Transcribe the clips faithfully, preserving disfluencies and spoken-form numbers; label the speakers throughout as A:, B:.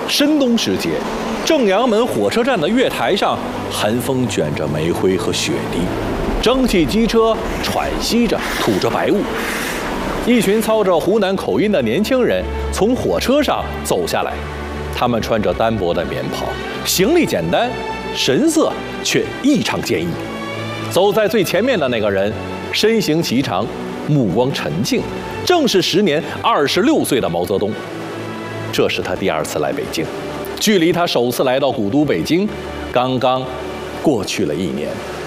A: 深冬时节，正阳门火车站的月台上，寒风卷着煤灰和雪滴，蒸汽机车喘息着，吐着白雾。一群操着湖南口音的年轻人从火车上走下来，他们穿着单薄的棉袍，行李简单，神色却异常坚毅。走在最前面的那个人，身形颀长，目光沉静，正是时年二十六岁的毛泽东。这是他第二次来北京，距离他首次来到古都北京，刚刚过去了一年。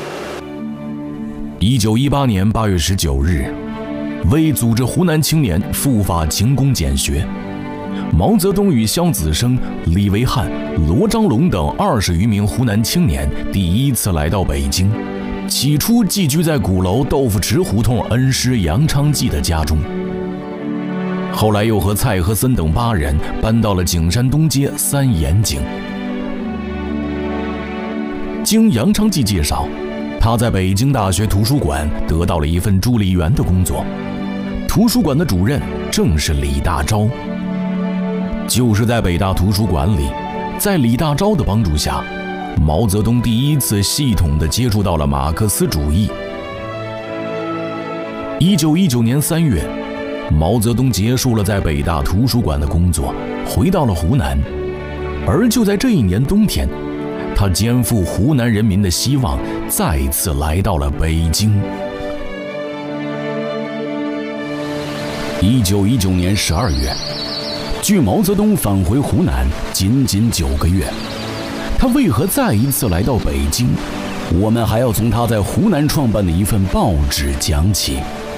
B: 一九一八年八月十九日，为组织湖南青年赴法勤工俭学，毛泽东与萧子升、李维汉、罗章龙等二十余名湖南青年第一次来到北京。起初寄居在鼓楼豆腐池胡同恩师杨昌济的家中，后来又和蔡和森等八人搬到了景山东街三眼井。经杨昌济介绍，他在北京大学图书馆得到了一份助理员的工作，图书馆的主任正是李大钊。就是在北大图书馆里，在李大钊的帮助下，毛泽东第一次系统地接触到了马克思主义。一九一九年三月，毛泽东结束了在北大图书馆的工作，回到了湖南。而就在这一年冬天，他肩负湖南人民的希望，再次来到了北京。一九一九年十二月，距毛泽东返回湖南仅仅九个月，他为何再一次来到北京？我们还要从他在湖南创办的一份报纸讲起。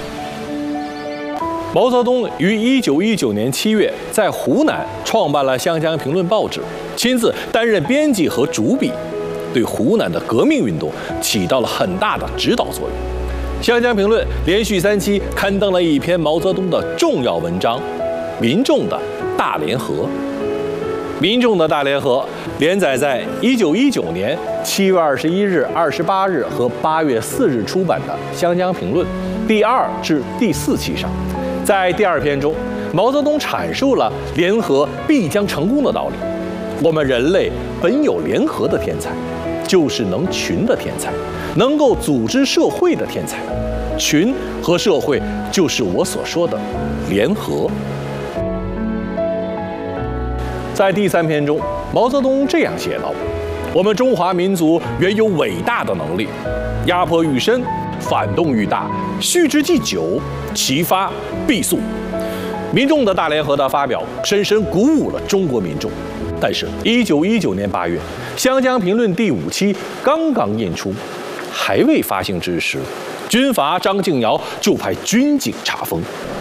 A: 毛泽东于一九一九年七月在湖南创办了《湘江评论》报纸，亲自担任编辑和主笔，对湖南的革命运动起到了很大的指导作用。《湘江评论》连续三期刊登了一篇毛泽东的重要文章《民众的大联合》。《民众的大联合》连载在一九一九年七月二十一日、二十八日和八月四日出版的《湘江评论》第二至第四期上。在第二篇中，毛泽东阐述了联合必将成功的道理。我们人类本有联合的天才，就是能群的天才，能够组织社会的天才。群和社会就是我所说的联合。在第三篇中，毛泽东这样写道：我们中华民族原有伟大的能力，压迫愈深，反动愈大，蓄之既久，其发必速。民众的大联合的发表，深深鼓舞了中国民众。但是，一九一九年八月，《湘江评论》第五期刚刚印出，还未发行之时，军阀张敬尧就派军警查封。